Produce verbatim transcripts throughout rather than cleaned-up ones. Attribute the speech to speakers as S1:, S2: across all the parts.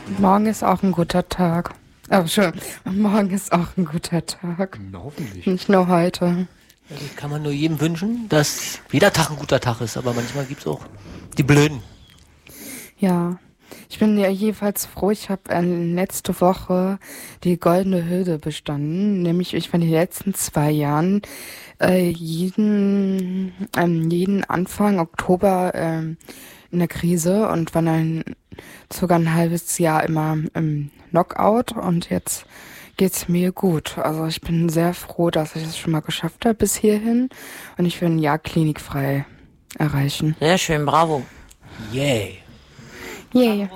S1: Morgen ist auch ein guter Tag. Oh, schön. Morgen ist auch ein guter Tag.
S2: Na, hoffentlich.
S1: Nicht nur heute.
S3: Ja, das kann man nur jedem wünschen, dass jeder Tag ein guter Tag ist, aber manchmal gibt's auch die Blöden.
S1: Ja. Ich bin ja jedenfalls froh, ich habe äh, letzte Woche die Goldene Hürde bestanden. Nämlich, ich war in den letzten zwei Jahren äh, jeden, ähm, jeden Anfang Oktober ähm, in der Krise und war dann sogar ein halbes Jahr immer im Knockout und jetzt geht's mir gut. Also ich bin sehr froh, dass ich es schon mal geschafft habe bis hierhin und ich will ein Jahr klinikfrei erreichen.
S4: Sehr schön, bravo.
S3: Yay.
S1: Yeah.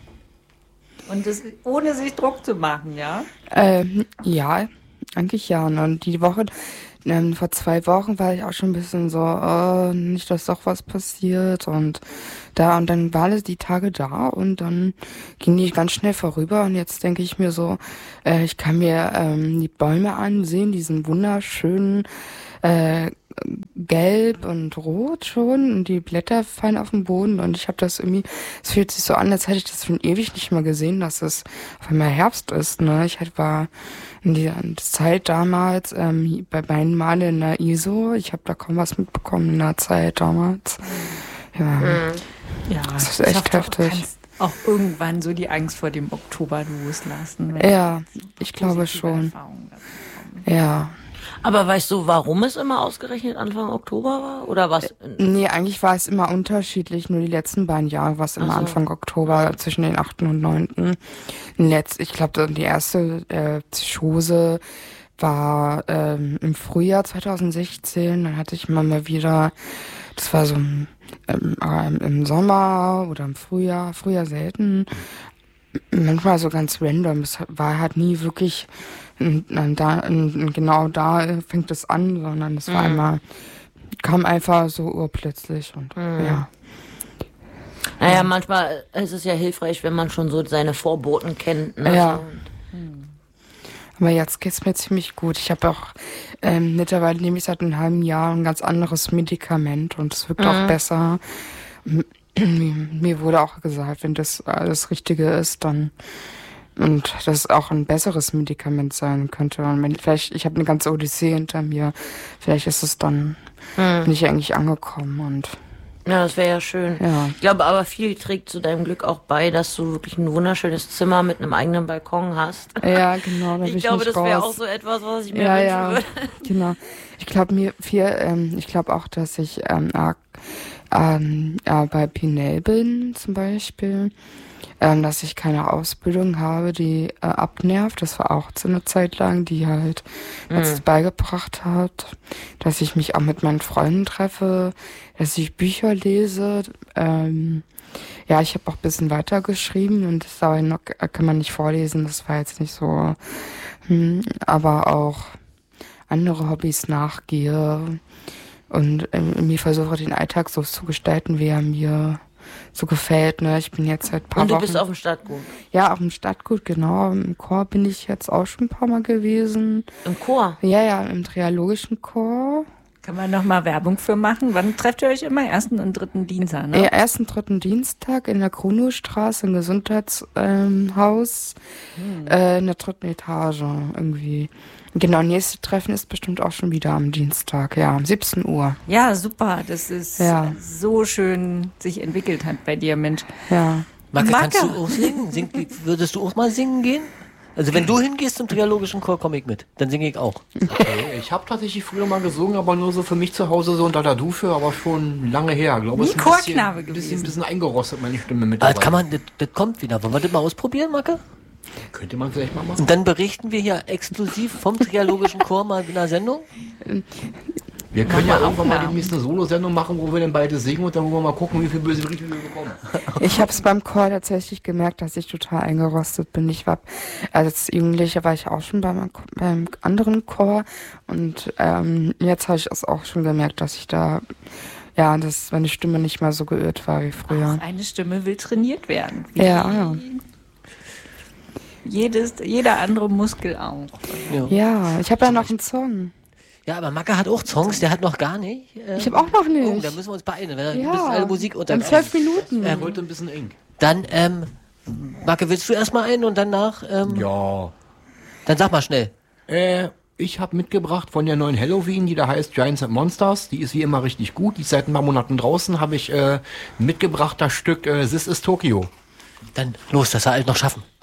S5: Und das ohne sich Druck zu machen, ja?
S1: Ähm, ja, eigentlich ja. Und die Woche, ähm, vor zwei Wochen war ich auch schon ein bisschen so, äh, nicht, dass doch was passiert und da und dann waren die Tage da und dann ging die ganz schnell vorüber und jetzt denke ich mir so, äh, ich kann mir ähm, die Bäume ansehen, diesen wunderschönen äh, gelb und rot schon und die Blätter fallen auf den Boden und ich habe das irgendwie, es fühlt sich so an, als hätte ich das schon ewig nicht mehr gesehen, dass es auf einmal Herbst ist, ne? Ich halt war in dieser Zeit damals ähm, bei beiden Male in der I S O, ich habe da kaum was mitbekommen in der Zeit damals. Ja,
S4: Mhm.
S5: Ja,
S1: das ist
S5: ich
S1: echt
S5: hoffe, du
S1: heftig.
S5: kannst auch irgendwann so die Angst vor dem Oktober loslassen. wenn
S1: Ja,
S5: du
S1: ich glaube
S5: positive
S1: schon.
S5: Erfahrungen dazu kommen.
S1: Ja.
S4: Aber weißt du, warum es immer ausgerechnet Anfang Oktober war? Oder was?
S1: Nee, eigentlich war es immer unterschiedlich. Nur die letzten beiden Jahre war es immer
S4: Ach so.
S1: Anfang Oktober, zwischen den achten und neunten Letzt, ich glaube, die erste äh, Psychose war ähm, im Frühjahr zweitausendsechzehn. Dann hatte ich immer mal wieder, das war so im, ähm, ähm, im Sommer oder im Frühjahr, Frühjahr selten. Manchmal so ganz random. Es war halt nie wirklich n- n- da, n- genau da äh, fängt es an, sondern es war
S4: Mhm.
S1: einmal, kam einfach so urplötzlich und
S4: Mhm.
S1: ja.
S4: Naja, manchmal ist es ja hilfreich, wenn man schon so seine Vorboten kennt. Ne?
S1: Ja.
S4: So.
S1: Aber jetzt geht's mir ziemlich gut. Ich habe auch ähm, mittlerweile nehme ich seit einem halben Jahr ein ganz anderes Medikament und es wirkt
S4: Mhm.
S1: auch besser. M- Mir wurde auch gesagt, wenn das äh, das Richtige ist, dann und das auch ein besseres Medikament sein könnte. Und wenn vielleicht, ich habe eine ganze Odyssee hinter mir, vielleicht ist es dann, bin ich eigentlich angekommen und
S4: Ja, das wäre ja schön.
S1: ja.
S4: Ich glaube aber, viel trägt zu deinem Glück auch bei, dass du wirklich ein wunderschönes Zimmer mit einem eigenen Balkon hast.
S1: Ja, genau, da will
S4: Ich
S1: ich
S4: glaube,
S1: nicht
S4: das wäre
S1: raus.
S4: auch so etwas, was ich mir
S1: Ja,
S4: wünschen
S1: ja,
S4: würde.
S1: genau. Ich glaube mir viel, ähm, ich glaube auch, dass ich ähm, arg, ähm, ja, bei Pinel bin zum Beispiel, ähm, dass ich keine Ausbildung habe, die äh, abnervt. Das war auch so eine Zeit lang, die halt jetzt
S4: Mhm.
S1: beigebracht hat, dass ich mich auch mit meinen Freunden treffe, dass ich Bücher lese. Ähm, ja, ich habe auch ein bisschen weitergeschrieben und das aber noch, kann man nicht vorlesen. Das war jetzt nicht so, hm, aber auch andere Hobbys nachgehe und ähm, mir versuche, den Alltag so zu gestalten, wie er mir so gefällt. Ne? Ich bin jetzt seit ein paar
S4: Und du
S1: Wochen...
S4: bist auf dem Stadtgut.
S1: Ja, auf dem Stadtgut, genau. Im Chor bin ich jetzt auch schon ein paar Mal gewesen.
S4: Im Chor.
S1: Ja, ja, im triologischen Chor.
S5: Kann man noch mal Werbung für machen? Wann trefft ihr euch immer? Ersten und dritten Dienstag, ne?
S1: Ja, ersten, dritten Dienstag in der Kronowstraße, im Gesundheitshaus, ähm, Haus, äh, in der dritten Etage irgendwie. Genau, nächste Treffen ist bestimmt auch schon wieder am Dienstag, ja, um siebzehn Uhr.
S5: Ja, super. Das ist
S1: Ja.
S5: so schön sich entwickelt hat bei dir, Mensch.
S1: Ja.
S3: Marke,
S5: Marke.
S3: kannst du auch singen? Sing, würdest du auch mal singen gehen? Also wenn du hingehst zum triologischen Chor, komme ich mit. Dann singe ich auch.
S2: Okay, ich habe tatsächlich früher mal gesungen, aber nur so für mich zu Hause so unter der Dusche, aber schon lange her. Glaube
S5: Wie
S2: ist ein
S5: Chorknabe
S2: bisschen, bisschen,
S5: gewesen.
S2: bisschen eingerostet, meine Stimme mit
S3: Aber
S2: dabei.
S3: das kann man, das, das kommt wieder. Wollen wir das mal ausprobieren, Marke?
S2: Könnte man vielleicht mal machen.
S3: Und dann berichten wir hier exklusiv vom triologischen Chor mal in einer Sendung.
S2: Wir können ja
S5: Machen wir
S2: irgendwann mal
S5: Aufnahmen.
S2: demnächst eine Solo-Sendung machen, wo wir dann beide singen und dann wollen wir mal gucken, wie viel böse Briefe wir bekommen.
S1: Ich habe es beim Chor tatsächlich gemerkt, dass ich total eingerostet bin. Ich war als Jugendliche war ich auch schon beim, beim anderen Chor und ähm, jetzt habe ich es auch schon gemerkt, dass ich da ja, dass meine Stimme nicht mehr so geirrt war wie früher.
S5: Auch eine Stimme will trainiert werden. Wie
S1: Ja, ja.
S5: Jedes, jeder andere Muskel auch.
S3: Ja,
S1: Ja, ich habe ja noch einen Song.
S3: ja aber Macke hat auch Songs, der hat noch gar nicht. Ähm,
S1: Ich habe auch noch
S3: Oh,
S1: nicht.
S3: da müssen wir uns beeilen. Wenn
S1: Ja,
S3: ja. alle Musik
S1: in
S3: unter.
S1: zwölf Minuten.
S2: Er wollte ein bisschen eng.
S3: Dann, ähm, Marke, willst du erstmal einen und danach? Ähm,
S2: Ja.
S3: Dann sag mal schnell.
S2: Äh, ich habe mitgebracht von der neuen Halloween, die da heißt Giants and Monsters. Die ist wie immer richtig gut. Die ist seit ein paar Monaten draußen. Habe ich äh, mitgebracht das Stück äh, This is Tokyo.
S3: Dann los, das er halt noch schaffen.